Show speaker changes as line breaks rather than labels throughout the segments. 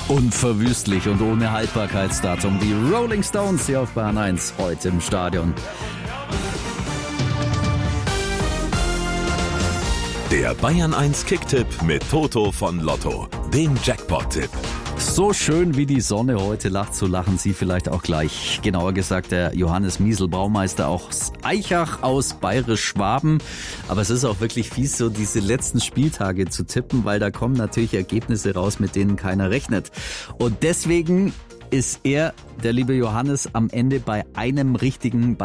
Unverwüstlich und ohne Haltbarkeitsdatum. Die Rolling Stones hier auf Bayern 1 heute im Stadion.
Der Bayern 1 Kicktipp mit Toto von Lotto, dem Jackpot-Tipp.
So schön wie die Sonne heute lacht, so lachen Sie vielleicht auch gleich. Genauer gesagt der Johannes Miesel, Baumeister aus Aichach aus Bayerisch-Schwaben. Aber es ist auch wirklich fies, so diese letzten Spieltage zu tippen, weil da kommen natürlich Ergebnisse raus, mit denen keiner rechnet. Und deswegen ist er, der liebe Johannes, am Ende bei einer richtigen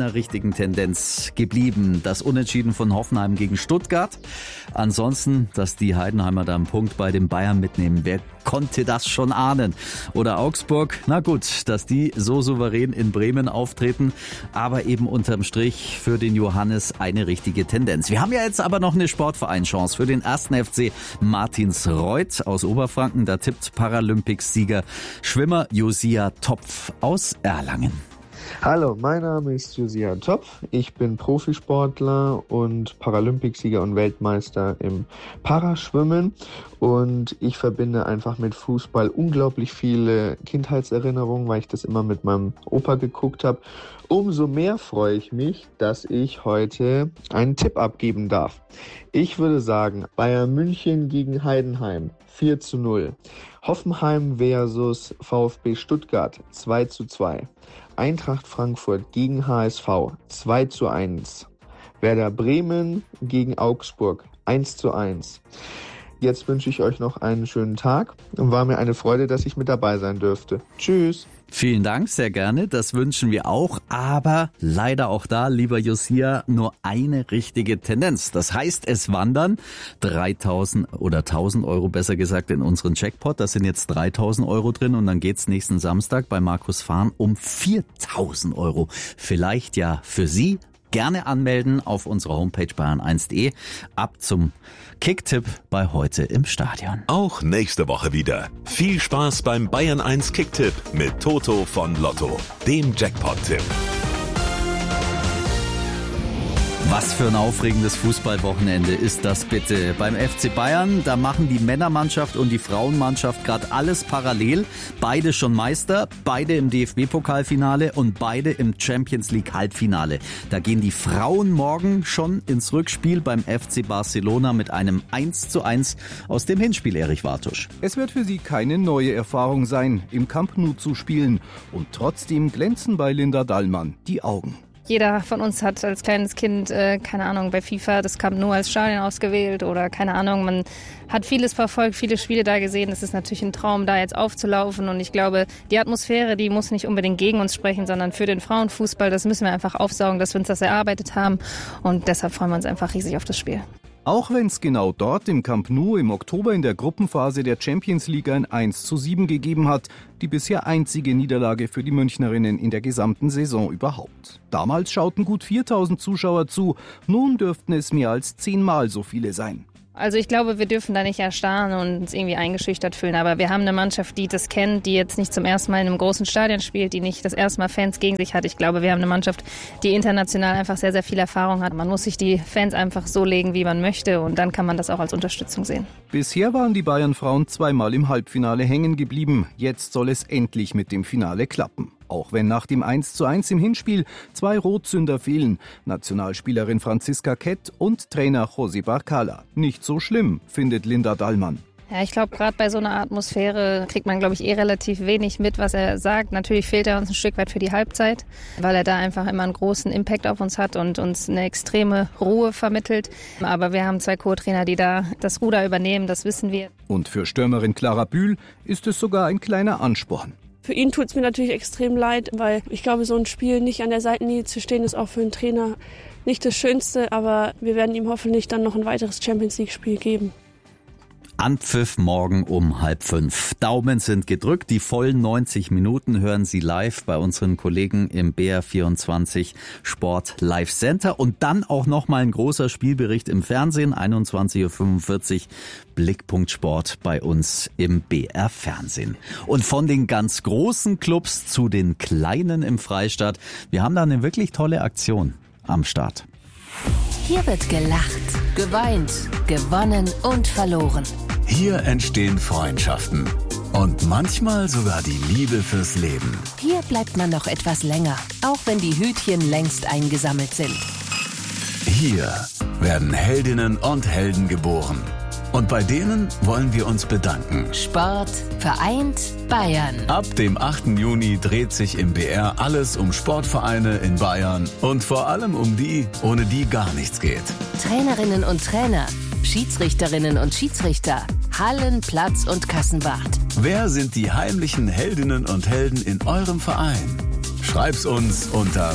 Tendenz geblieben. Das Unentschieden von Hoffenheim gegen Stuttgart. Ansonsten, dass die Heidenheimer da einen Punkt bei den Bayern mitnehmen. Wer konnte das schon ahnen? Oder Augsburg, na gut, dass die so souverän in Bremen auftreten. Aber eben unterm Strich für den Johannes eine richtige Tendenz. Wir haben ja jetzt aber noch eine Sportvereinschance für den 1. FC Martinsreuth aus Oberfranken. Da tippt Paralympics-Sieger Schwimmer Josia Topf aus Erlangen.
Hallo, mein Name ist Josia Topf. Ich bin Profisportler und Paralympicsieger und Weltmeister im Paraschwimmen. Und ich verbinde einfach mit Fußball unglaublich viele Kindheitserinnerungen, weil ich das immer mit meinem Opa geguckt habe. Umso mehr freue ich mich, dass ich heute einen Tipp abgeben darf. Ich würde sagen, Bayern München gegen Heidenheim 4:0. Hoffenheim versus VfB Stuttgart 2:2. Eintracht Frankfurt gegen HSV 2:1. Werder Bremen gegen Augsburg 1:1. Jetzt wünsche ich euch noch einen schönen Tag und war mir eine Freude, dass ich mit dabei sein dürfte. Tschüss.
Vielen Dank, sehr gerne. Das wünschen wir auch. Aber leider auch da, lieber Josia, nur eine richtige Tendenz. Das heißt, es wandern 3.000 oder 1.000 Euro besser gesagt in unseren Jackpot. Da sind jetzt 3.000 Euro drin und dann geht's nächsten Samstag bei Markus Fahn um 4.000 Euro. Vielleicht ja für Sie. Gerne anmelden auf unserer Homepage bayern1.de. Ab zum Kicktipp bei heute im Stadion.
Auch nächste Woche wieder. Viel Spaß beim Bayern 1 Kicktipp mit Toto von Lotto, dem Jackpot-Tipp.
Was für ein aufregendes Fußballwochenende ist das bitte. Beim FC Bayern, da machen die Männermannschaft und die Frauenmannschaft gerade alles parallel. Beide schon Meister, beide im DFB-Pokalfinale und beide im Champions-League-Halbfinale. Da gehen die Frauen morgen schon ins Rückspiel beim FC Barcelona mit einem 1:1 aus dem Hinspiel, Erich Wartusch.
Es wird für sie keine neue Erfahrung sein, im Camp Nou zu spielen. Und trotzdem glänzen bei Linda Dallmann die Augen.
Jeder von uns hat als kleines Kind, keine Ahnung, bei FIFA das Camp Nou als Stadion ausgewählt oder keine Ahnung, man hat vieles verfolgt, viele Spiele da gesehen. Das ist natürlich ein Traum, da jetzt aufzulaufen und ich glaube, die Atmosphäre, die muss nicht unbedingt gegen uns sprechen, sondern für den Frauenfußball, das müssen wir einfach aufsaugen, dass wir uns das erarbeitet haben und deshalb freuen wir uns einfach riesig auf das Spiel.
Auch wenn es genau dort im Camp Nou im Oktober in der Gruppenphase der Champions League ein 1:7 gegeben hat, die bisher einzige Niederlage für die Münchnerinnen in der gesamten Saison überhaupt. Damals schauten gut 4.000 Zuschauer zu, nun dürften es mehr als 10-mal so viele sein.
Also ich glaube, wir dürfen da nicht erstarren und uns irgendwie eingeschüchtert fühlen. Aber wir haben eine Mannschaft, die das kennt, die jetzt nicht zum ersten Mal in einem großen Stadion spielt, die nicht das erste Mal Fans gegen sich hat. Ich glaube, wir haben eine Mannschaft, die international einfach sehr, sehr viel Erfahrung hat. Man muss sich die Fans einfach so legen, wie man möchte und dann kann man das auch als Unterstützung sehen.
Bisher waren die Bayern-Frauen zweimal im Halbfinale hängen geblieben. Jetzt soll es endlich mit dem Finale klappen. Auch wenn nach dem 1:1 im Hinspiel 2 Rotzünder fehlen. Nationalspielerin Franziska Kett und Trainer José Barcala. Nicht so schlimm, findet Linda Dallmann.
Ja, ich glaube, gerade bei so einer Atmosphäre kriegt man, glaube ich, relativ wenig mit, was er sagt. Natürlich fehlt er uns ein Stück weit für die Halbzeit, weil er da einfach immer einen großen Impact auf uns hat und uns eine extreme Ruhe vermittelt. Aber wir haben 2 Co-Trainer, die da das Ruder übernehmen, das wissen wir.
Und für Stürmerin Clara Bühl ist es sogar ein kleiner Ansporn.
Für ihn tut es mir natürlich extrem leid, weil ich glaube, so ein Spiel nicht an der Seitenlinie zu stehen, ist auch für einen Trainer nicht das Schönste. Aber wir werden ihm hoffentlich dann noch ein weiteres Champions-League-Spiel geben.
Anpfiff morgen um 4:30. Daumen sind gedrückt. Die vollen 90 Minuten hören Sie live bei unseren Kollegen im BR24 Sport Live Center. Und dann auch nochmal ein großer Spielbericht im Fernsehen, 21:45 Uhr, Blickpunkt Sport bei uns im BR Fernsehen. Und von den ganz großen Clubs zu den kleinen im Freistaat. Wir haben da eine wirklich tolle Aktion am Start.
Hier wird gelacht, geweint, gewonnen und verloren.
Hier entstehen Freundschaften.
und manchmal sogar die Liebe fürs Leben.
Hier bleibt man noch etwas länger, auch wenn die Hütchen längst eingesammelt sind.
Hier werden Heldinnen und Helden geboren. Und bei denen wollen wir uns bedanken.
Sport vereint Bayern.
Ab dem 8. Juni dreht sich im BR alles um Sportvereine in Bayern und vor allem um die, ohne die gar nichts geht.
Trainerinnen und Trainer, Schiedsrichterinnen und Schiedsrichter, Hallen, Platz und Kassenwart.
Wer sind die heimlichen Heldinnen und Helden in eurem Verein? Schreib's uns unter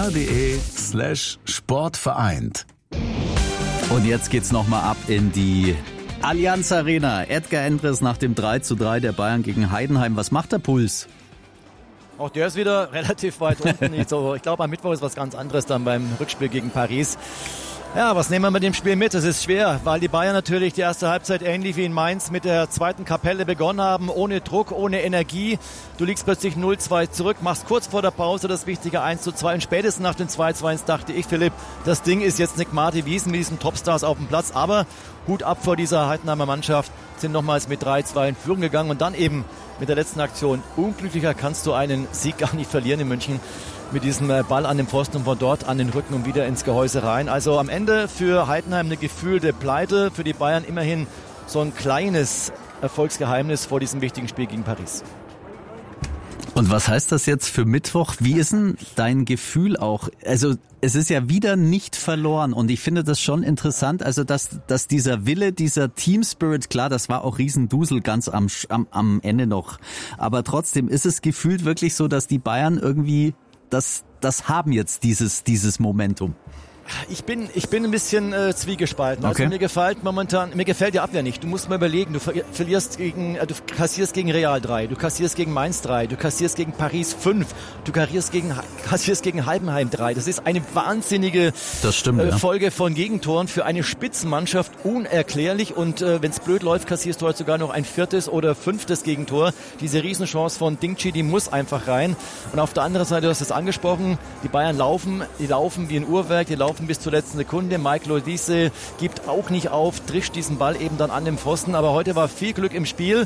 br.de/sportvereint.
Und jetzt geht's nochmal ab in die Allianz Arena. Edgar Endres nach dem 3:3 der Bayern gegen Heidenheim. Was macht der Puls?
Auch der ist wieder relativ weit unten. Ich glaube, am Mittwoch ist was ganz anderes dann beim Rückspiel gegen Paris. Ja, was nehmen wir mit dem Spiel mit? Es ist schwer, weil die Bayern natürlich die erste Halbzeit ähnlich wie in Mainz mit der zweiten Kapelle begonnen haben. Ohne Druck, ohne Energie. Du liegst plötzlich 0-2 zurück, machst kurz vor der Pause das wichtige 1:2. Und spätestens nach dem 2:2 dachte ich, Philipp, das Ding ist jetzt nicht Marty Wiesen mit diesen Topstars auf dem Platz. Aber Hut ab vor dieser Heidenheimer Mannschaft, sind nochmals mit 3:2 in Führung gegangen. Und dann eben mit der letzten Aktion. Unglücklicher kannst du einen Sieg gar nicht verlieren in München. Mit diesem Ball an den Pfosten und von dort an den Rücken und wieder ins Gehäuse rein. Also am Ende für Heidenheim eine gefühlte Pleite, für die Bayern immerhin so ein kleines Erfolgsgeheimnis vor diesem wichtigen Spiel gegen Paris.
Und was heißt das jetzt für Mittwoch? Wie ist denn dein Gefühl auch? Also es ist ja wieder nicht verloren und ich finde das schon interessant, also dass dieser Wille, dieser Team Spirit, klar, das war auch Riesendusel ganz am Ende noch, aber trotzdem ist es gefühlt wirklich so, dass die Bayern irgendwie das haben jetzt dieses Momentum.
Ich bin ein bisschen zwiegespalten.
Okay.
Also mir gefällt die Abwehr nicht. Du musst mal überlegen, du kassierst gegen Real 3, du kassierst gegen Mainz 3, du kassierst gegen Paris 5, du kassierst gegen Heidenheim 3. Das ist eine wahnsinnige Folge von Gegentoren für eine Spitzenmannschaft, unerklärlich. Und wenn es blöd läuft, kassierst du heute sogar noch ein 4. oder 5. Gegentor. Diese Riesenchance von Dingchi, die muss einfach rein. Und auf der anderen Seite, du hast es angesprochen, die Bayern laufen wie ein Uhrwerk, die laufen bis zur letzten Sekunde. Michael Olise gibt auch nicht auf, trischt diesen Ball eben dann an den Pfosten. Aber heute war viel Glück im Spiel.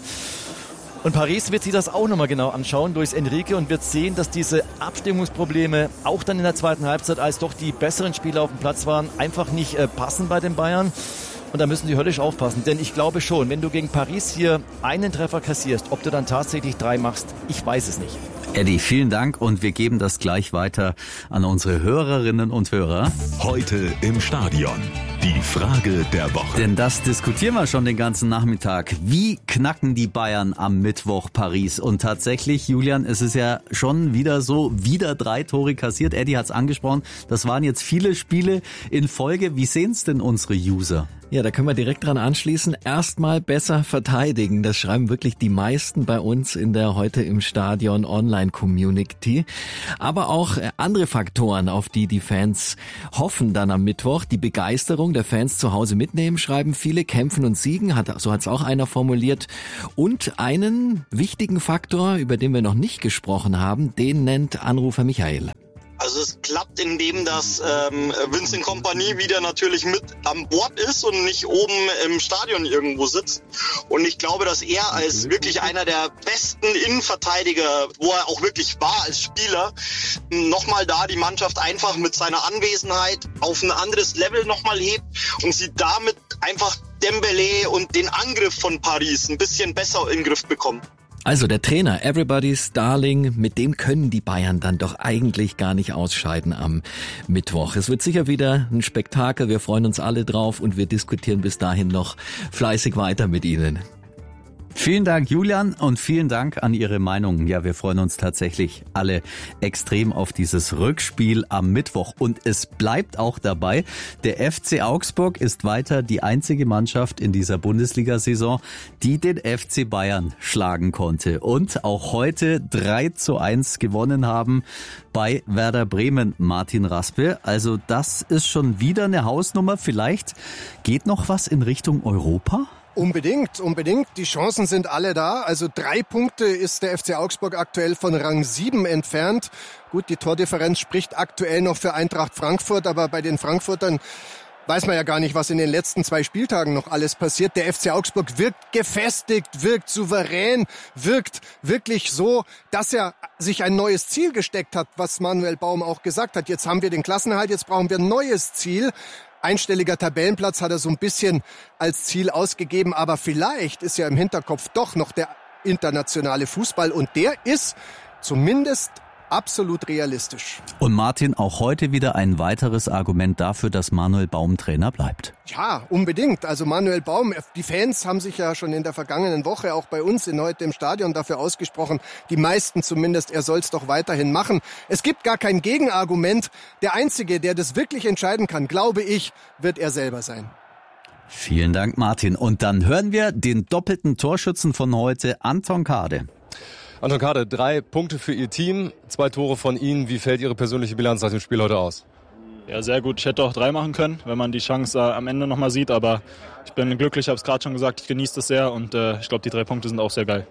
Und Paris wird sich das auch nochmal genau anschauen, Luis Enrique, und wird sehen, dass diese Abstimmungsprobleme auch dann in der zweiten Halbzeit, als doch die besseren Spieler auf dem Platz waren, einfach nicht passen bei den Bayern. Und da müssen die höllisch aufpassen. Denn ich glaube schon, wenn du gegen Paris hier einen Treffer kassierst, ob du dann tatsächlich 3 machst, ich weiß es nicht.
Eddie, vielen Dank und wir geben das gleich weiter an unsere Hörerinnen und Hörer.
Heute im Stadion. Die Frage der Woche.
Denn das diskutieren wir schon den ganzen Nachmittag. Wie knacken die Bayern am Mittwoch Paris? Und tatsächlich, Julian, es ist ja schon wieder so, wieder 3 Tore kassiert. Eddie hat es angesprochen. Das waren jetzt viele Spiele in Folge. Wie sehen es denn unsere User?
Ja, da können wir direkt dran anschließen. Erstmal besser verteidigen. Das schreiben wirklich die meisten bei uns in der Heute im Stadion Online-Community. Aber auch andere Faktoren, auf die die Fans hoffen dann am Mittwoch. Die Begeisterung der Fans zu Hause mitnehmen, schreiben viele. Kämpfen und siegen, so hat es auch einer formuliert. Und einen wichtigen Faktor, über den wir noch nicht gesprochen haben, den nennt Anrufer Michael.
Also es klappt, indem dass Vincent Kompany wieder natürlich mit an Bord ist und nicht oben im Stadion irgendwo sitzt. Und ich glaube, dass er als wirklich einer der besten Innenverteidiger, wo er auch wirklich war als Spieler, nochmal da die Mannschaft einfach mit seiner Anwesenheit auf ein anderes Level nochmal hebt und sie damit einfach Dembélé und den Angriff von Paris ein bisschen besser in den Griff bekommen.
Also der Trainer, Everybody's Darling, mit dem können die Bayern dann doch eigentlich gar nicht ausscheiden am Mittwoch. Es wird sicher wieder ein Spektakel, wir freuen uns alle drauf und wir diskutieren bis dahin noch fleißig weiter mit Ihnen.
Vielen Dank, Julian, und vielen Dank an Ihre Meinung. Ja, wir freuen uns tatsächlich alle extrem auf dieses Rückspiel am Mittwoch. Und es bleibt auch dabei, der FC Augsburg ist weiter die einzige Mannschaft in dieser Bundesliga-Saison, die den FC Bayern schlagen konnte. Und auch heute 3:1 gewonnen haben bei Werder Bremen, Martin Raspe. Also das ist schon wieder eine Hausnummer. Vielleicht geht noch was in Richtung Europa?
Unbedingt. Die Chancen sind alle da. Also 3 Punkte ist der FC Augsburg aktuell von Rang 7 entfernt. Gut, die Tordifferenz spricht aktuell noch für Eintracht Frankfurt, aber bei den Frankfurtern weiß man ja gar nicht, was in den letzten 2 Spieltagen noch alles passiert. Der FC Augsburg wirkt gefestigt, wirkt souverän, wirkt wirklich so, dass er sich ein neues Ziel gesteckt hat, was Manuel Baum auch gesagt hat. Jetzt haben wir den Klassenerhalt, jetzt brauchen wir ein neues Ziel. Einstelliger Tabellenplatz hat er so ein bisschen als Ziel ausgegeben, aber vielleicht ist ja im Hinterkopf doch noch der internationale Fußball und der ist zumindest absolut realistisch.
Und Martin, auch heute wieder ein weiteres Argument dafür, dass Manuel Baum Trainer bleibt.
Ja, unbedingt. Also Manuel Baum, die Fans haben sich ja schon in der vergangenen Woche auch bei uns heute im Stadion dafür ausgesprochen, die meisten zumindest, er soll es doch weiterhin machen. Es gibt gar kein Gegenargument. Der Einzige, der das wirklich entscheiden kann, glaube ich, wird er selber sein.
Vielen Dank, Martin. Und dann hören wir den doppelten Torschützen von heute, Anton Kade.
Anton Kade, 3 Punkte für Ihr Team, 2 Tore von Ihnen. Wie fällt Ihre persönliche Bilanz nach dem Spiel heute aus?
Ja, sehr gut. Ich hätte auch 3 machen können, wenn man die Chance am Ende nochmal sieht. Aber ich bin glücklich, ich habe es gerade schon gesagt, ich genieße das sehr und ich glaube, die 3 Punkte sind auch sehr geil.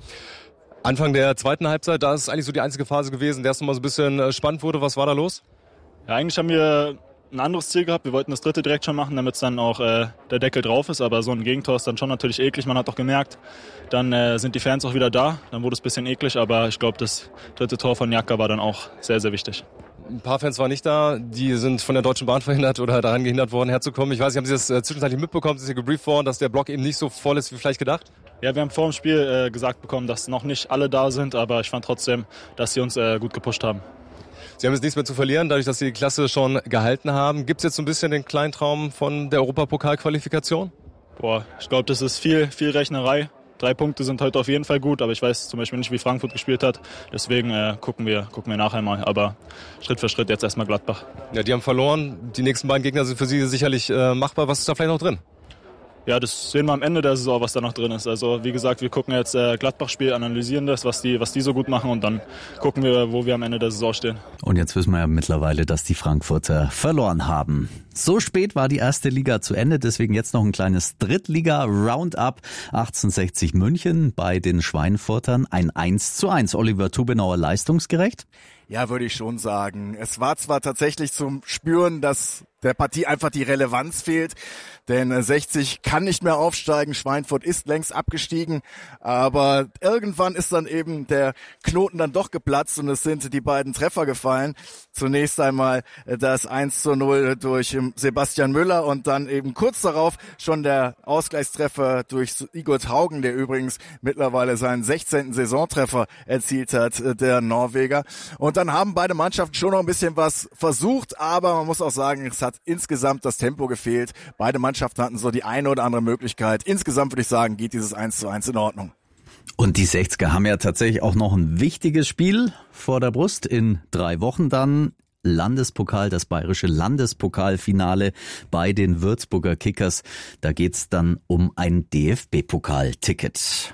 Anfang der zweiten Halbzeit, da ist eigentlich so die einzige Phase gewesen, in der es nochmal so ein bisschen spannend wurde. Was war da los?
Ja, eigentlich haben wir ein anderes Ziel gehabt. Wir wollten das 3. direkt schon machen, damit es dann auch der Deckel drauf ist. Aber so ein Gegentor ist dann schon natürlich eklig, man hat doch gemerkt. Dann sind die Fans auch wieder da, dann wurde es ein bisschen eklig. Aber ich glaube, das 3. Tor von Jaka war dann auch sehr, sehr wichtig.
Ein paar Fans waren nicht da, die sind von der Deutschen Bahn verhindert oder daran gehindert worden, herzukommen. Ich weiß nicht, haben Sie das zwischenzeitlich mitbekommen, Sie sind gebrieft worden, dass der Block eben nicht so voll ist wie vielleicht gedacht?
Ja, wir haben vor dem Spiel gesagt bekommen, dass noch nicht alle da sind. Aber ich fand trotzdem, dass sie uns gut gepusht haben.
Sie haben jetzt nichts mehr zu verlieren, dadurch, dass Sie die Klasse schon gehalten haben. Gibt es jetzt so ein bisschen den kleinen Traum von der Europapokalqualifikation?
Ich glaube, das ist viel Rechnerei. 3 Punkte sind heute auf jeden Fall gut, aber ich weiß zum Beispiel nicht, wie Frankfurt gespielt hat. Deswegen gucken wir nachher mal. Aber Schritt für Schritt jetzt erstmal Gladbach.
Ja, die haben verloren. Die nächsten beiden Gegner sind für Sie sicherlich machbar. Was ist da vielleicht noch drin?
Ja, das sehen wir am Ende der Saison, was da noch drin ist. Also wie gesagt, wir gucken jetzt Gladbach-Spiel, analysieren das, was die so gut machen und dann gucken wir, wo wir am Ende der Saison stehen.
Und jetzt wissen wir ja mittlerweile, dass die Frankfurter verloren haben. So spät war die erste Liga zu Ende, deswegen jetzt noch ein kleines Drittliga-Roundup. 1860 München bei den Schweinfurtern ein 1:1. Oliver Tubenauer leistungsgerecht?
Ja, würde ich schon sagen. Es war zwar tatsächlich zum Spüren, dass der Partie einfach die Relevanz fehlt, denn 60 kann nicht mehr aufsteigen, Schweinfurt ist längst abgestiegen, aber irgendwann ist dann eben der Knoten dann doch geplatzt und es sind die beiden Treffer gefallen. Zunächst einmal das 1:0 durch Sebastian Müller und dann eben kurz darauf schon der Ausgleichstreffer durch Igor Haugen, der übrigens mittlerweile seinen 16. Saisontreffer erzielt hat, der Norweger. Und dann haben beide Mannschaften schon noch ein bisschen was versucht, aber man muss auch sagen, es hat insgesamt das Tempo gefehlt. Beide Mannschaften hatten so die eine oder andere Möglichkeit. Insgesamt würde ich sagen, geht dieses 1:1 in Ordnung.
Und die 60er haben ja tatsächlich auch noch ein wichtiges Spiel vor der Brust. In 3 Wochen dann Landespokal, das bayerische Landespokalfinale bei den Würzburger Kickers. Da geht's dann um ein DFB-Pokal-Ticket.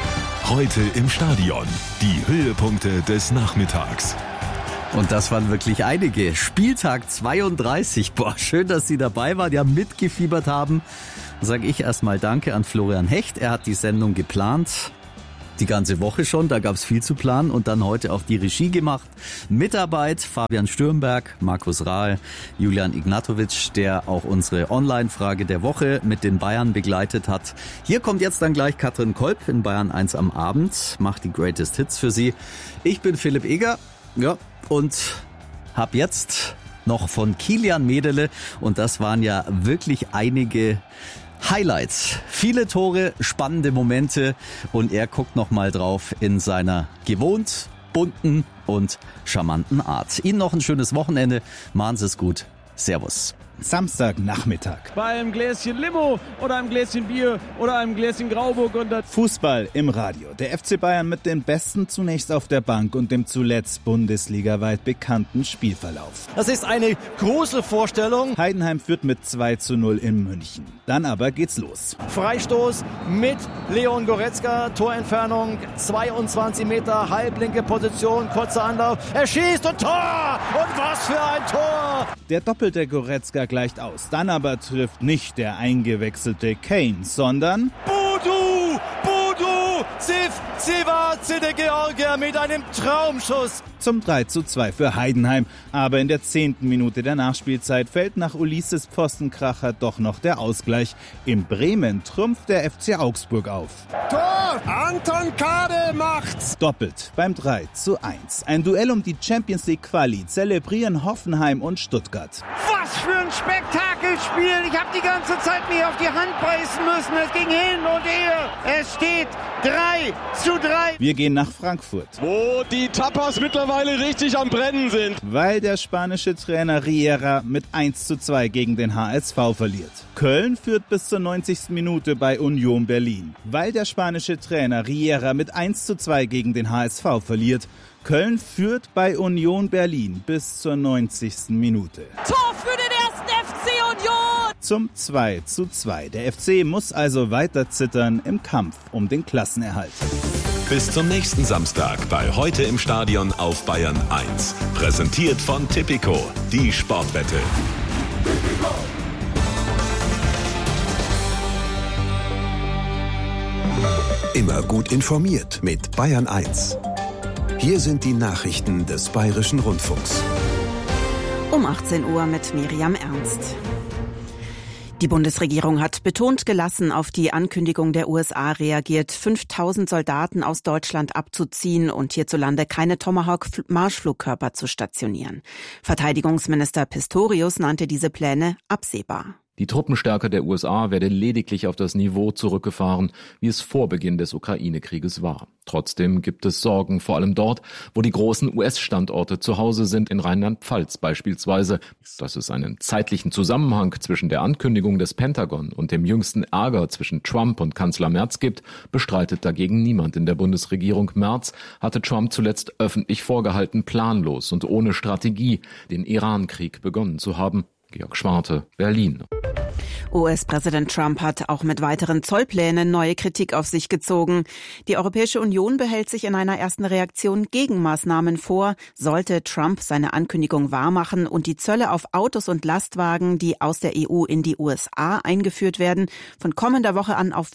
Heute im Stadion. Die Höhepunkte des Nachmittags.
Und das waren wirklich einige. Spieltag 32. Schön, dass Sie dabei waren, ja mitgefiebert haben. Sage ich erstmal Danke an Florian Hecht. Er hat die Sendung geplant. Die ganze Woche schon, da gab es viel zu planen und dann heute auch die Regie gemacht. Mitarbeit Fabian Stürmberg, Markus Rahe, Julian Ignatovic, der auch unsere Online-Frage der Woche mit den Bayern begleitet hat. Hier kommt jetzt dann gleich Katrin Kolb in Bayern 1 am Abend, macht die Greatest Hits für Sie. Ich bin Philipp Eger, ja, und hab jetzt noch von Kilian Medele und das waren ja wirklich einige Highlights, viele Tore, spannende Momente und er guckt noch mal drauf in seiner gewohnt bunten und charmanten Art. Ihnen noch ein schönes Wochenende, machen Sie es gut, Servus.
Samstagnachmittag. Bei einem Gläschen Limo oder einem Gläschen Bier oder einem Gläschen Grauburgunder. Fußball im Radio. Der FC Bayern mit den Besten zunächst auf der Bank und dem zuletzt bundesligaweit bekannten Spielverlauf.
Das ist eine große Vorstellung.
Heidenheim führt mit 2:0 in München. Dann aber geht's los.
Freistoß mit Leon Goretzka. Torentfernung 22 Meter, halblinke Position, kurzer Anlauf. Er schießt und Tor! Und was für ein Tor!
Der doppelte Goretzka gleicht aus. Dann aber trifft nicht der eingewechselte Kane, sondern
Bodo Zivace, der Georgier, mit einem Traumschuss.
Zum 3:2 für Heidenheim. Aber in der 10. Minute der Nachspielzeit fällt nach Ulises Pfostenkracher doch noch der Ausgleich. In Bremen trumpft der FC Augsburg auf.
Tor! Anton Kade macht's!
Doppelt beim 3:1. Ein Duell um die Champions League Quali zelebrieren Hoffenheim und Stuttgart.
Was für ein Spektakelspiel! Ich habe die ganze Zeit mir auf die Hand beißen müssen. Es ging hin und her. Es steht 3:3.
Wir gehen nach Frankfurt,
wo die Tapas mittlerweile richtig am Brennen sind.
Weil der spanische Trainer Riera mit 1:2 gegen den HSV verliert. Köln führt bis zur 90. Minute bei Union Berlin. Weil der spanische Trainer Riera mit 1:2 gegen den HSV verliert. Köln führt bei Union Berlin bis zur 90. Minute.
Tor für den ersten FC Union!
Zum 2:2. Der FC muss also weiter zittern im Kampf um den Klassenerhalt.
Bis zum nächsten Samstag bei Heute im Stadion auf Bayern 1. Präsentiert von Tipico, die Sportwette.
Immer gut informiert mit Bayern 1. Hier sind die Nachrichten des Bayerischen Rundfunks.
Um 18 Uhr mit Miriam Ernst. Die Bundesregierung hat betont gelassen auf die Ankündigung der USA reagiert, 5.000 Soldaten aus Deutschland abzuziehen und hierzulande keine Tomahawk-Marschflugkörper zu stationieren. Verteidigungsminister Pistorius nannte diese Pläne absehbar.
Die Truppenstärke der USA werde lediglich auf das Niveau zurückgefahren, wie es vor Beginn des Ukraine-Krieges war. Trotzdem gibt es Sorgen, vor allem dort, wo die großen US-Standorte zu Hause sind, in Rheinland-Pfalz beispielsweise. Dass es einen zeitlichen Zusammenhang zwischen der Ankündigung des Pentagon und dem jüngsten Ärger zwischen Trump und Kanzler Merz gibt, bestreitet dagegen niemand in der Bundesregierung. Merz hatte Trump zuletzt öffentlich vorgehalten, planlos und ohne Strategie den Iran-Krieg begonnen zu haben. Georg Schwarte, Berlin.
US-Präsident Trump hat auch mit weiteren Zollplänen neue Kritik auf sich gezogen. Die Europäische Union behält sich in einer ersten Reaktion Gegenmaßnahmen vor, sollte Trump seine Ankündigung wahrmachen und die Zölle auf Autos und Lastwagen, die aus der EU in die USA eingeführt werden, von kommender Woche an auf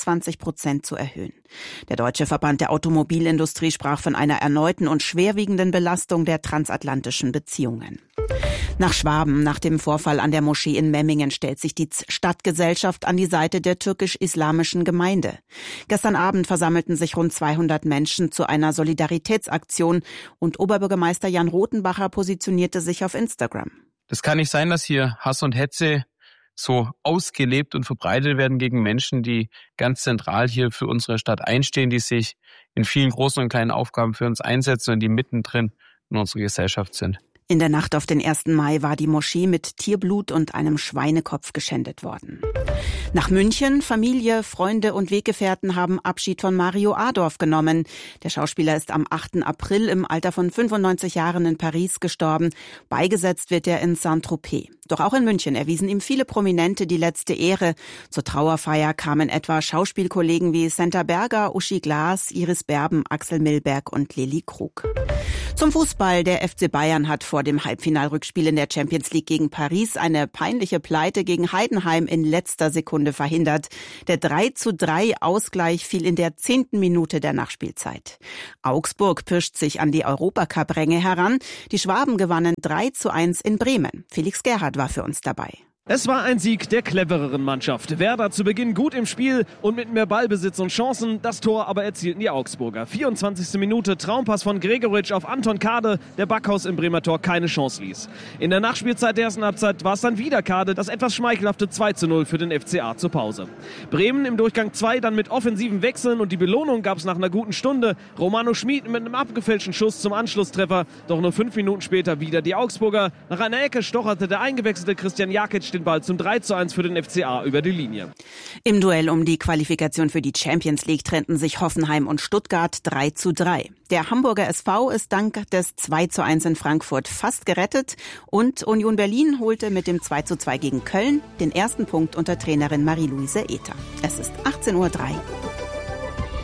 25% zu erhöhen. Der Deutsche Verband der Automobilindustrie sprach von einer erneuten und schwerwiegenden Belastung der transatlantischen Beziehungen. Nach Schwaben, nach dem Vorfall an der Moschee in Memmingen, stellt sich die Stadtgesellschaft an die Seite der türkisch-islamischen Gemeinde. Gestern Abend versammelten sich rund 200 Menschen zu einer Solidaritätsaktion und Oberbürgermeister Jan Rothenbacher positionierte sich auf Instagram.
Das kann nicht sein, dass hier Hass und Hetze so ausgelebt und verbreitet werden gegen Menschen, die ganz zentral hier für unsere Stadt einstehen, die sich in vielen großen und kleinen Aufgaben für uns einsetzen und die mittendrin in unserer Gesellschaft sind.
In der Nacht auf den 1. Mai war die Moschee mit Tierblut und einem Schweinekopf geschändet worden. Nach München, Familie, Freunde und Weggefährten haben Abschied von Mario Adorf genommen. Der Schauspieler ist am 8. April im Alter von 95 Jahren in Paris gestorben. Beigesetzt wird er in Saint-Tropez. Doch auch in München erwiesen ihm viele Prominente die letzte Ehre. Zur Trauerfeier kamen etwa Schauspielkollegen wie Senta Berger, Uschi Glas, Iris Berben, Axel Milberg und Lilli Krug. Zum Fußball. Der FC Bayern hat vor dem Halbfinalrückspiel in der Champions League gegen Paris eine peinliche Pleite gegen Heidenheim in letzter Sekunde verhindert. Der 3:3 Ausgleich fiel in der 10. Minute der Nachspielzeit. Augsburg pirscht sich an die Europacup-Ränge heran. Die Schwaben gewannen 3:1 in Bremen. Felix Gerhardt war für uns dabei.
Es war ein Sieg der clevereren Mannschaft. Werder zu Beginn gut im Spiel und mit mehr Ballbesitz und Chancen. Das Tor aber erzielten die Augsburger. 24. Minute, Traumpass von Gregoritsch auf Anton Kade, der Backhaus im Bremer Tor keine Chance ließ. In der Nachspielzeit der ersten Halbzeit war es dann wieder Kade, das etwas schmeichelhafte 2:0 für den FCA zur Pause. Bremen im Durchgang 2 dann mit offensiven Wechseln und die Belohnung gab es nach einer guten Stunde. Romano Schmid mit einem abgefälschten Schuss zum Anschlusstreffer. Doch nur 5 Minuten später wieder die Augsburger. Nach einer Ecke stocherte der eingewechselte Christian Jakic den Ball zum 3:1 für den FCA über die Linie.
Im Duell um die Qualifikation für die Champions League trennten sich Hoffenheim und Stuttgart 3:3. Der Hamburger SV ist dank des 2:1 in Frankfurt fast gerettet und Union Berlin holte mit dem 2:2 gegen Köln den ersten Punkt unter Trainerin Marie-Louise Ether. Es ist 18:03 Uhr.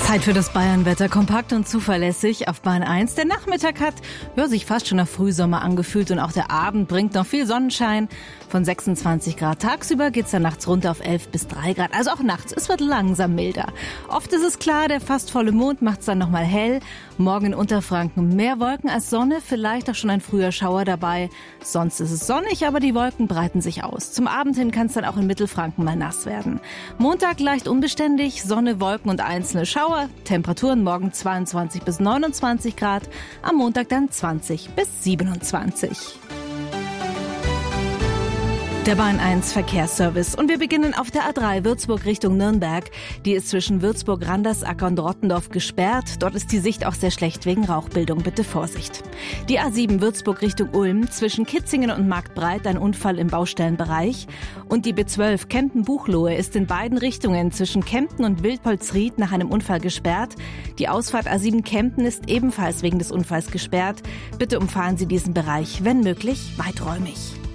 Zeit für das Bayernwetter, kompakt und zuverlässig auf Bayern 1. Der Nachmittag hat sich fast schon nach Frühsommer angefühlt und auch der Abend bringt noch viel Sonnenschein. Von 26 Grad tagsüber geht's dann nachts runter auf 11 bis 3 Grad, also auch nachts. Es wird langsam milder. Oft ist es klar, der fast volle Mond macht's dann nochmal hell. Morgen in Unterfranken mehr Wolken als Sonne, vielleicht auch schon ein früher Schauer dabei. Sonst ist es sonnig, aber die Wolken breiten sich aus. Zum Abend hin kann's dann auch in Mittelfranken mal nass werden. Montag leicht unbeständig, Sonne, Wolken und einzelne Schauer. Temperaturen morgen 22 bis 29 Grad, am Montag dann 20 bis 27. Der Bayern 1 Verkehrsservice. Und wir beginnen auf der A3 Würzburg Richtung Nürnberg. Die ist zwischen Würzburg, Randersacker und Rottendorf gesperrt. Dort ist die Sicht auch sehr schlecht wegen Rauchbildung. Bitte Vorsicht. Die A7 Würzburg Richtung Ulm. Zwischen Kitzingen und Marktbreit ein Unfall im Baustellenbereich. Und die B12 Kempten-Buchloe ist in beiden Richtungen zwischen Kempten und Wildpolsried nach einem Unfall gesperrt. Die Ausfahrt A7 Kempten ist ebenfalls wegen des Unfalls gesperrt. Bitte umfahren Sie diesen Bereich, wenn möglich, weiträumig.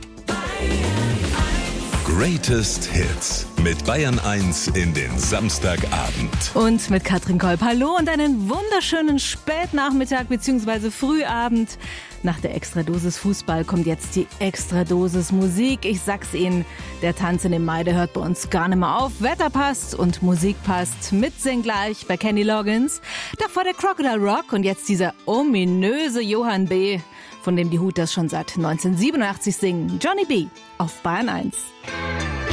Greatest Hits mit Bayern 1 in den Samstagabend.
Und mit Katrin Kolb. Hallo und einen wunderschönen Spätnachmittag bzw. Frühabend. Nach der Extradosis Fußball kommt jetzt die Extradosis Musik. Ich sag's Ihnen, der Tanz in dem Mai, der hört bei uns gar nicht mehr auf. Wetter passt und Musik passt. Mitsingen gleich bei Kenny Loggins. Davor der Crocodile Rock und jetzt dieser ominöse Johann B., von dem die Hooters schon seit 1987 singen. Johnny B. auf Bayern 1.